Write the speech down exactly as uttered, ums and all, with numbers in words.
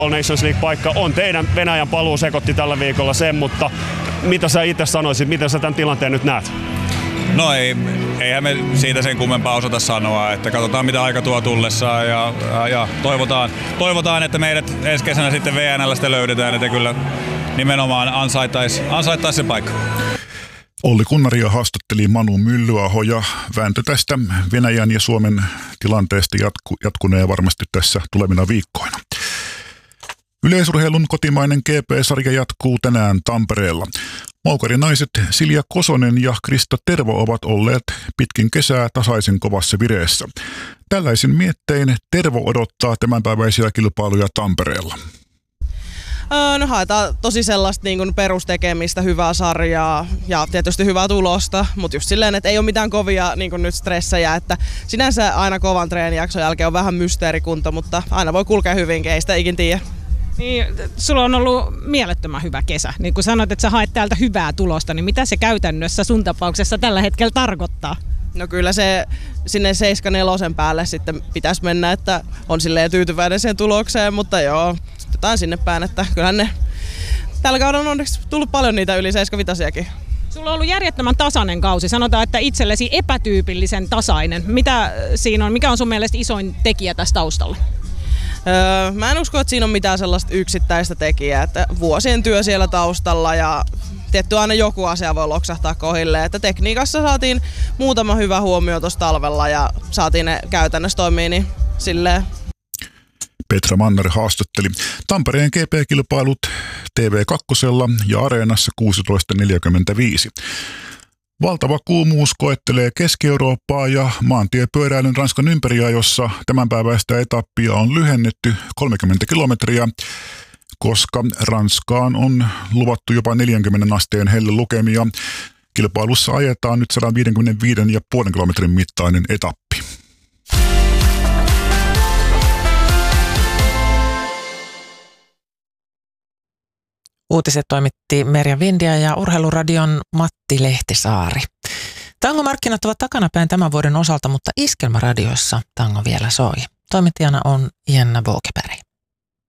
Nations League-paikka on teidän. Venäjän paluu sekoitti tällä viikolla sen, mutta mitä sä itse sanoisit, miten sä tämän tilanteen nyt näet? No ei, eihän me siitä sen kummempaa osata sanoa, että katsotaan mitä aika tuo tullessaan ja, ja, ja toivotaan, toivotaan, että meidät ensi kesänä sitten V N L sitten löydetään, että kyllä nimenomaan ansaittaisi ansaittaisi se paikka. Olli Kunnaria haastatteli Manu Myllyaho ja vääntö tästä Venäjän ja Suomen tilanteesta jatku, jatkunee varmasti tässä tulevina viikkoina. Yleisurheilun kotimainen G P-sarja jatkuu tänään Tampereella. Moukarinaiset Silja Kosonen ja Krista Tervo ovat olleet pitkin kesää tasaisen kovassa vireessä. Tällaisin miettein Tervo odottaa tämänpäiväisiä kilpailuja Tampereella. No haetaan tosi sellaista niin kuin perustekemistä, hyvää sarjaa ja tietysti hyvää tulosta, mutta just silleen, että ei ole mitään kovia niin kuin nyt stressejä, että sinänsä aina kovan treenijakson jälkeen on vähän mysteerikunta, mutta aina voi kulkea hyvinkin, ei sitä ikin tiedä. Niin, sulla on ollut mielettömän hyvä kesä. Niin kun sanoit, että sä haet täältä hyvää tulosta, niin mitä se käytännössä sun tapauksessa tällä hetkellä tarkoittaa? No kyllä se sinne seitsemän neljä päälle sitten pitäisi mennä, että on silleen tyytyväinen siihen tulokseen, mutta joo, jotain sinne päin, että kyllähän ne tällä kaudella on onneksi tullut paljon niitä yli seitsemän viitosiakin. Sulla on ollut järjettömän tasainen kausi. Sanotaan, että itsellesi epätyypillisen tasainen. Mitä siinä on? Mikä on sun mielestä isoin tekijä tässä taustalla? Öö, mä en usko, että siinä on mitään sellaista yksittäistä tekijää, että vuosien työ siellä taustalla ja tietty aina joku asia voi loksahtaa kohille, että tekniikassa saatiin muutama hyvä huomio tuossa talvella ja saatiin ne käytännössä toimii, niin silleen. Petra Manner haastatteli. Tampereen G P-kilpailut T V kaksi ja Areenassa kuusitoista neljäkymmentäviisi. Valtava kuumuus koettelee Keski-Eurooppaa ja maantiepyöräilyn Ranskan ympäriajossa tämänpäiväistä etappia on lyhennetty kolmekymmentä kilometriä, koska Ranskaan on luvattu jopa neljäkymmentä asteen hellelukemia. Kilpailussa ajetaan nyt sata viisikymmentäviisi pilkku viisi kilometrin mittainen etappi. Uutiset toimitti Merja Vindia ja Urheiluradion Matti Lehtisaari. Tangomarkkinat ovat takanapäin tämän vuoden osalta, mutta Iskelmäradiossa tango vielä soi. Toimittajana on Jenna Bokeberg.